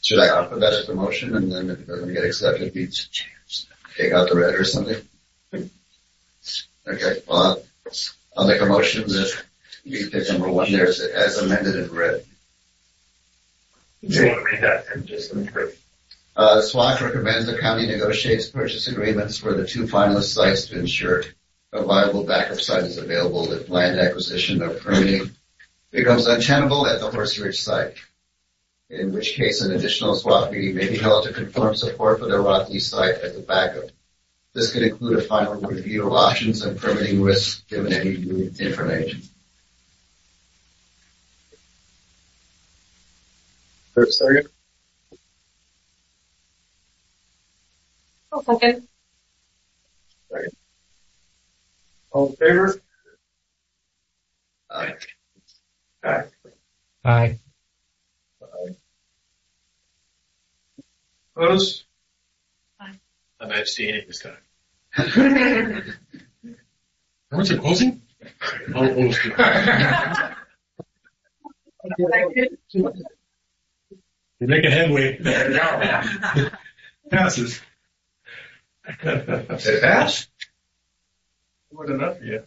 Should I offer that as a motion, and then if it doesn't get accepted, we take out the red or something? Okay, well, I'll make a motion that we pick number 1 there as amended in red. Do you want to read that and just let me read? SWAC recommends the county negotiates purchase agreements for the 2 finalist sites to ensure a viable backup site is available if land acquisition or permitting becomes untenable at the Horse Ridge site, in which case an additional SWAC meeting may be held to confirm support for the Rocky site as a backup. This could include a final review of options and permitting risks given any new information. First, second. I'll second. Second. All in favor? Aye. Aye. Aye. Aye. Opposed? I'm abstaining this time. Everyone's opposing? I'll oppose too. You're making headway. There you go. Passes. Did it pass? More than enough for you.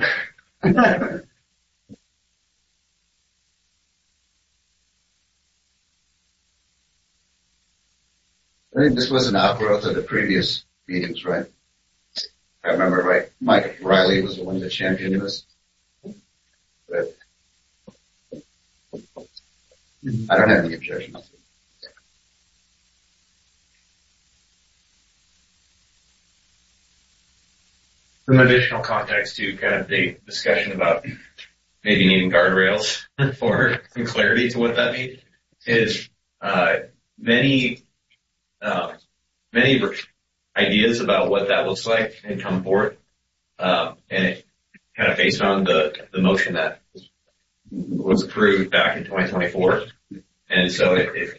I think this was an outgrowth of the previous meetings, right? If I remember right. Mike Riley was the one that championed this. But I don't have any objections. Some additional context to kind of the discussion about maybe needing guardrails for some clarity to what that means is many ideas about what that looks like had come forth, and it kind of based on the motion that was approved back in 2024, and so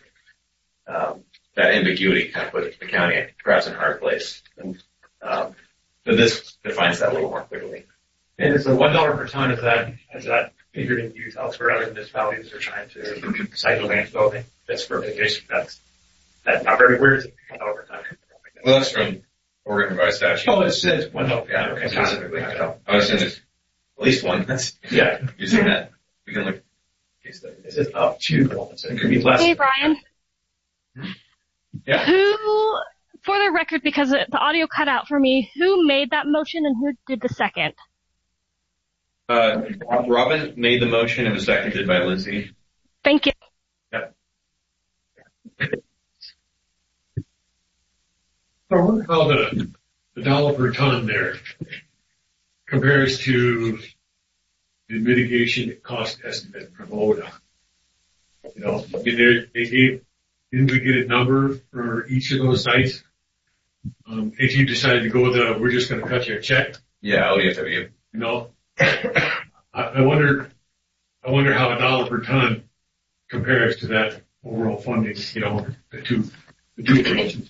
that ambiguity kind of put the county perhaps in a hard place. But this defines that a little more clearly. And is the $1 per ton, is that figured in use elsewhere other municipalities are trying to site a landfill that's for mitigation? That number everywhere is $1 per ton. Well, that's from Oregon Revised Statute. Oh, it says $1. Yeah, Okay. specifically. I was saying there's at least one that's using that. We can look. It says up to, so it could be less. Hey, Brian. Yeah. Who, for the record, because the audio cut out for me, who made that motion and who did the second? Robin made the motion. It was seconded by Lindsay. Thank you. Yep. I wonder how the $1 per ton there compares to the mitigation cost estimate from ODA. You know, I mean, didn't we get a number for each of those sites? If you decided to go with we're just going to cut you a check. Yeah, ODFW. You know, I wonder how $1 per ton compares to that overall funding. You know, the two approaches.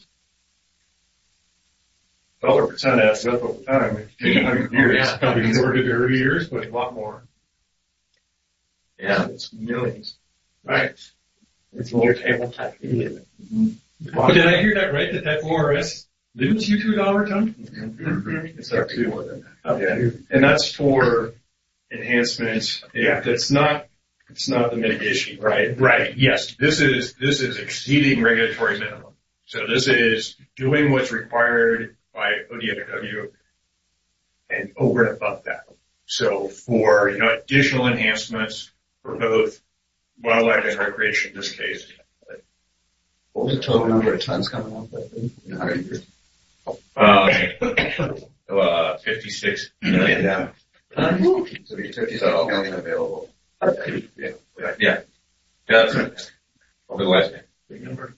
$1 per ton adds up over time. It takes 100 years. Yeah, probably converted to early years, but a lot more. Yeah. It's millions. right. It's a little table type. But did I hear that right? That ORS limits you to $1 a ton? Mm-hmm. It's up to more than that. Yeah. And that's for enhancements. Yeah. It's not the mitigation, right? Right. Yes. This is exceeding regulatory minimum. So this is doing what's required by ODFW and over and above that. So for, additional enhancements for both wildlife and recreation in this case. What was the total number of tons coming off that thing in 100 years? 56 million. Yeah. So there's 56 million available. Yeah. That's right. Over the last big number.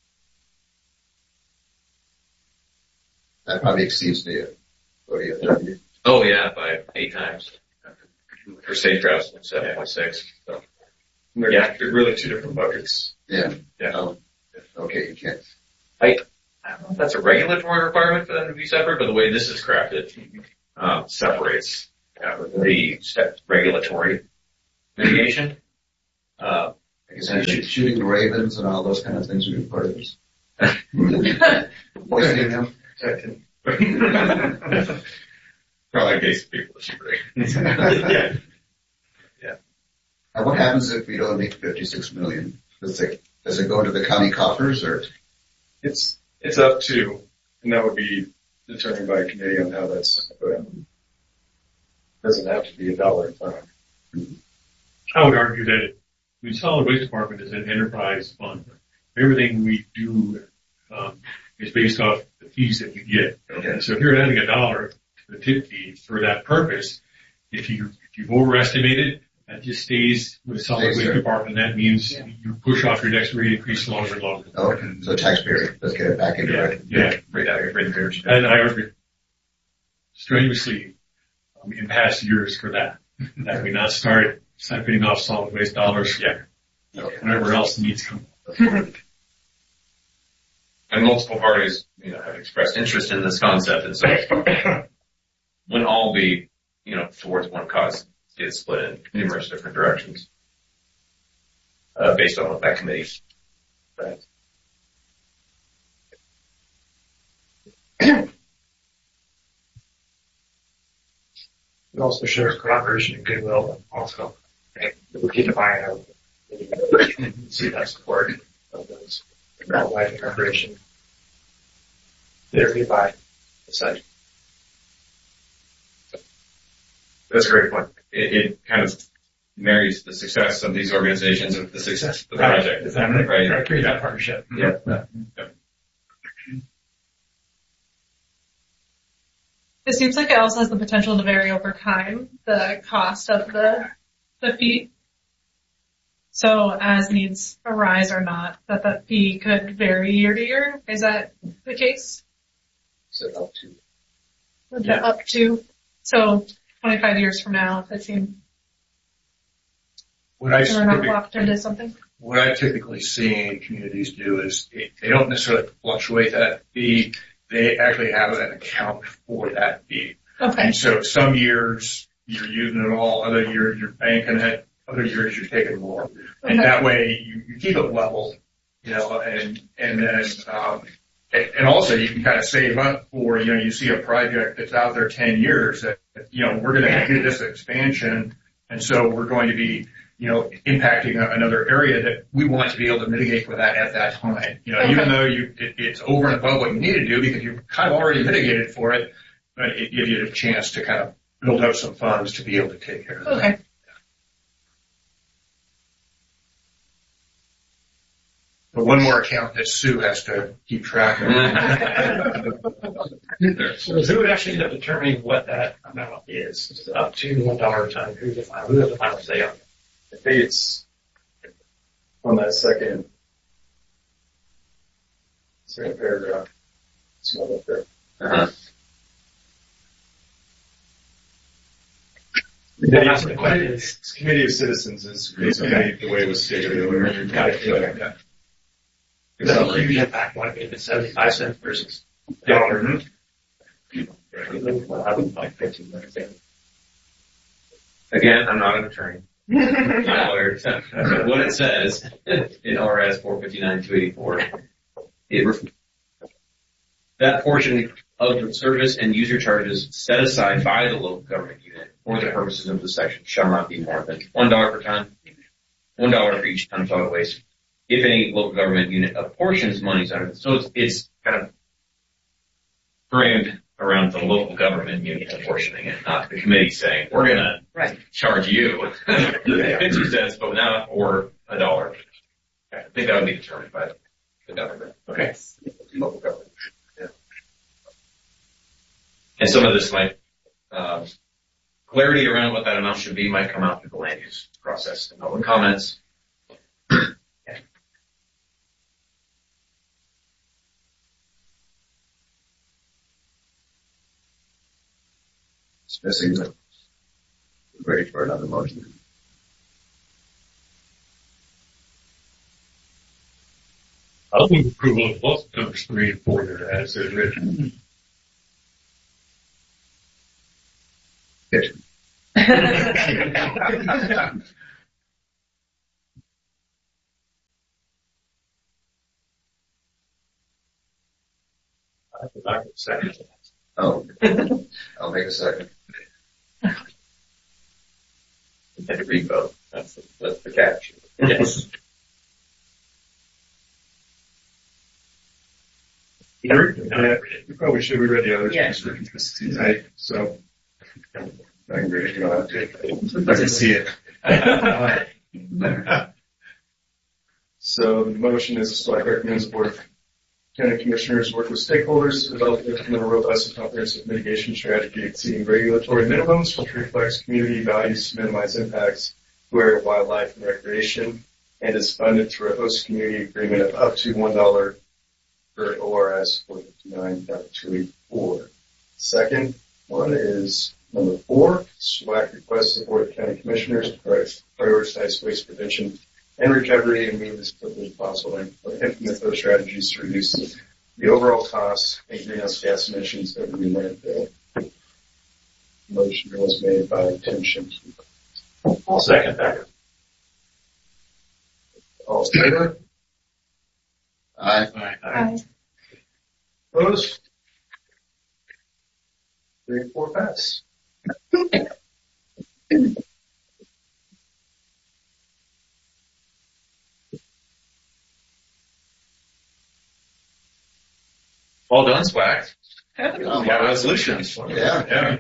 That probably exceeds the ODFW. Oh yeah, by 8 times. For safe routes, 7.6. So. They're really two different buckets. Yeah. Yeah. Okay, you can't. I don't know if that's a regulatory requirement for them to be separate, but the way this is crafted, separates the regulatory mitigation. I guess shooting the ravens and all those kind of things would be part of this. Poisoning them. Probably case people should break. Yeah. Now, what happens if we don't make 56 million? Does it go into the county coffers or? It's up to, and that would be determined by a committee on how that's put out. Doesn't have to be $1 a ton. I would argue that the solid waste department is an enterprise fund. Everything we do is based off the fees that we get. Okay. So if you're adding $1 to the tip fee for that purpose, if you've overestimated, that just stays with the solid waste department. That means you push off your next rate increase longer and longer. Okay. So taxpayer, let's get it back into it. Yeah. And I argue strenuously in past years for that we not start siphoning off solid waste dollars. Whenever else needs come. And multiple parties, have expressed interest in this concept, and so wouldn't all be, towards one cause. Get split in numerous different directions, based on what that committee says. It also shows collaboration and goodwill also. We keep an eye out. See that support of those wildlife collaboration. Therapy by the site. That's a great point. It kind of marries the success of these organizations with the success of the project. Exactly. Right. Create that partnership. Yeah. It seems like it also has the potential to vary over time, the cost of the fee. So as needs arise or not, that fee could vary year to year. Is that the case? So up to. Up to. So 25 years from now, it seems What I we're not locked into something. What I typically see in communities do is they don't necessarily fluctuate that fee. They actually have an account for that fee. Okay. And so some years you're using it all, other years you're banking it, other years you're taking more. And that way you keep it level, and then, and also you can kind of save up for, you see a project that's out there 10 years that, we're going to do this expansion. And so we're going to be, impacting another area that we want to be able to mitigate for that at that time. Even though it's over and above what you need to do because you've kind of already mitigated for it, but it gives you a chance to kind of build up some funds to be able to take care of that. Okay. But one more account that Sue has to keep track of. So who would actually end up determining what that amount is? Is it up to $1 a ton? Who has the final say on it? I think it's on that second paragraph. It's not up there. The question is, Committee of Citizens is basically the way it was stated earlier. got it. Is that a huge impact when it's 75 cents versus $1? Again, I'm not an attorney. I'm not a lawyer. But what it says in RS 459-284, that portion of the service and user charges set aside by the local government unit for the purposes of the section shall not be more than $1 per ton, $1 for each ton of solid waste. If any local government unit apportions monies under it. So it's kind of framed around the local government unit apportioning it, not the committee saying, we're going to charge you 50 cents, but now or $1. I think that would be determined by the government. Okay. Local government. Yeah. And some of this might, clarity around what that amount should be might come out through the land use process and public comments. Missing the ready for another motion. I'll move approval of both numbers 3 and 4 there as is written. Second. Oh, I'll make a second. And a revote. That's the catch. Yes. You probably should have read the others. Yes. Right, so I can read it. You don't have to. I can see it. So the motion is the select recommends the Board of County Commissioners work with stakeholders to develop and implement a robust and comprehensive mitigation strategy exceeding regulatory minimums, which reflects community values to minimize impacts to area wildlife and recreation, and is funded through a host community agreement of up to $1 per ORS 459.284. Second one is number 4. SWAC requests the Board of County Commissioners to prioritize waste prevention and recovery and move as quickly as possible and implement those strategies to reduce the overall costs and greenhouse gas emissions of the landfill. Motion was made by Tim Shimsky. I'll second that. All in favor? Aye. Aye. Opposed? 3 and 4 pass. Well done, SWAC. Oh, We got resolutions. Yeah.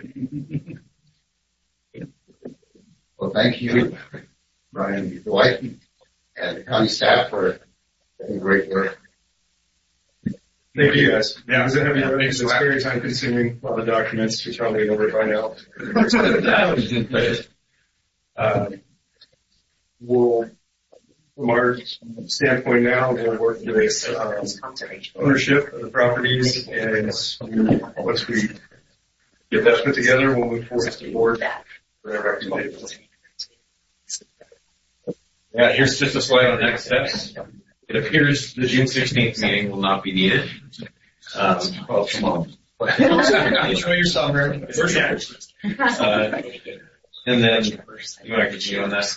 Well, thank you, Brian Dwight, and the county staff for doing great work. Thank you, guys. Yeah, it's very time consuming, a lot of documents. You're probably over it by now. We'll, from our standpoint now, we'll work with ownership of the properties, and once we get that put together, we'll move forward to the board for their recommendations. Yeah, here's just a slide on next steps. It appears the June 16th meeting will not be needed. Oh, come on. Enjoy your summer. And then, you want to continue on that?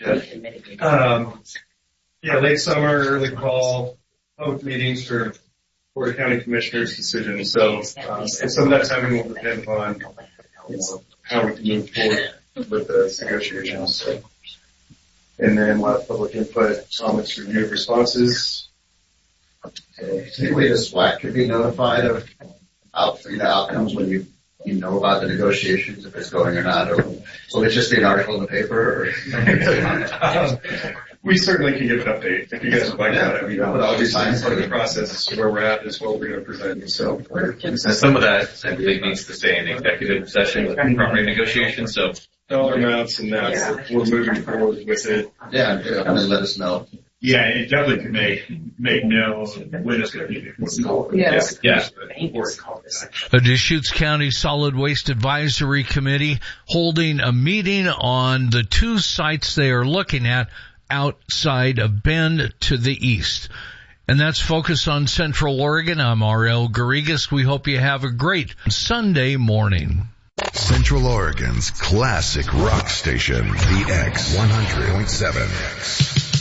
Yeah, late summer, early fall, public meetings for Board of County Commissioners decisions. So, and some of that timing will depend on how we can move forward with the negotiations. So, and then we'll have public input, comments, review, responses. Any way the SWAC could be notified of outcomes when you know about the negotiations, if it's going or not, or will it just be an article in the paper? Or We certainly can give an update if you guys would like that. I mean, I'll be signing part of the process as to where we're at is what we're going to present. So, And some of that, I believe, needs to stay in executive session with property negotiations. So, dollar amounts and that, we're moving forward with it. yeah, and then let us know. Yeah, it definitely can make known when it's going to be. Yes. yeah. The Deschutes County Solid Waste Advisory Committee holding a meeting on the 2 sites they are looking at outside of Bend to the east. And that's Focus on Central Oregon. I'm R.L. Garrigas. We hope you have a great Sunday morning. Central Oregon's classic rock station, the X 100.7.